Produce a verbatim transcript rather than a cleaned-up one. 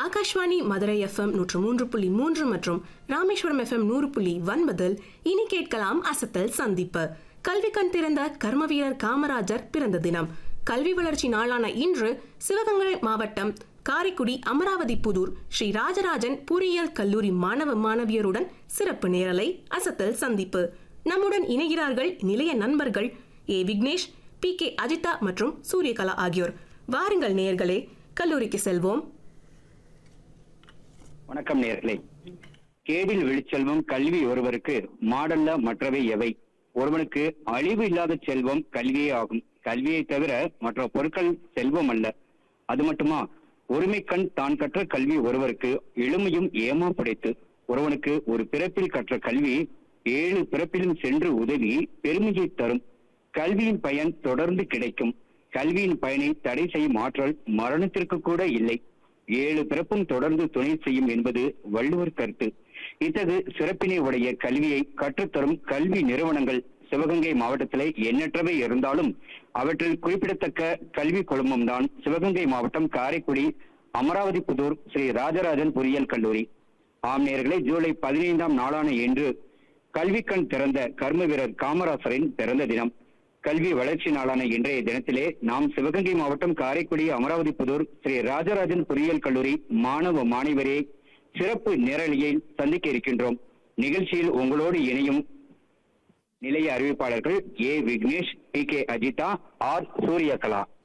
Akashvani Madurai FM நூற்று மூன்று புள்ளி மூன்று மற்றும் ராமேஸ்வரம் எஃப்எம் நூறு புள்ளி ஒன்பதில் இனி கேட்கலாம் அசத்தல் சந்திப்பு. கல்வி கண் திறந்த கர்ம வீரர் காமராஜர் பிறந்த தினம். கல்வி வளர்ச்சி நாளான இன்று சிவகங்கை மாவட்டம் காரைக்குடி அமராவதி புதூர் ஸ்ரீ ராஜராஜன் பொறியியல் கல்லூரி மாணவ மாணவியருடன் சிறப்பு நேரலை அசத்தல் சந்திப்பு. நம்முடன் இணைகிறார்கள் நிலைய நண்பர்கள் ஏ விக்னேஷ், பி கே அஜிதா மற்றும் சூரியகலா ஆகியோர். வாருங்கள் நேயர்களே, கல்லூரிக்கு செல்வோம். வணக்கம் நேயர்களே. கேடில் வெளிச்செல்வம் கல்வி ஒருவருக்கு மாடல்ல மற்றவை எவை? ஒருவனுக்கு அழிவு இல்லாத செல்வம் கல்வியே ஆகும். கல்வியை தவிர மற்ற பொருட்கள் செல்வம் அல்ல. அது மட்டுமா, ஒருமை கண் தான் கற்ற கல்வி ஒருவருக்கு எளிமையும் ஏமா படைத்து. ஒருவனுக்கு ஒரு பிறப்பில் கற்ற கல்வி ஏழு பிறப்பிலும் சென்று உதவி பெருமையை தரும். கல்வியின் பயன் தொடர்ந்து கிடைக்கும். கல்வியின் பயனை தடை செய்யும் ஆற்றல் மரணத்திற்கு கூட இல்லை. ஏழு பிறப்பும் தொடர்ந்து துணை செய்யும் என்பது வள்ளுவர் கருத்து. இத்தகு சிறப்பினை உடைய கல்வியை கற்றுத்தரும் கல்வி நிறுவனங்கள் சிவகங்கை மாவட்டத்திலே எண்ணற்றவை இருந்தாலும் அவற்றில் குறிப்பிடத்தக்க கல்வி குழுமம் தான் சிவகங்கை மாவட்டம் காரைக்குடி அமராவதி புதூர் ஸ்ரீ ராஜராஜன் பொறியியல் கல்லூரி. ஆம் நேயர்களே, ஜூலை பதினைந்தாம் நாளான இன்று கல்வி கண் திறந்த கர்ம வீரர் காமராசரின் பிறந்த தினம். கல்வி வளர்ச்சி நாளான இன்றைய தினத்திலே நாம் சிவகங்கை மாவட்டம் காரைக்குடி அமராவதி புதூர் ஸ்ரீ ராஜராஜன் பொறியியல் கல்லூரி மாணவ மாணவரே சிறப்பு நேரலையை சந்திக்க இருக்கின்றோம். நிகழ்ச்சியில் உங்களோடு இணையும் நிலைய அறிவிப்பாளர்கள் ஏ Vignesh, B K Ajitha, R Suryakala.